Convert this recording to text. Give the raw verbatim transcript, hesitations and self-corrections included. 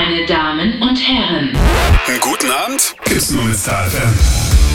Meine Damen und Herren. Guten Abend. Ist nur mit Star F M.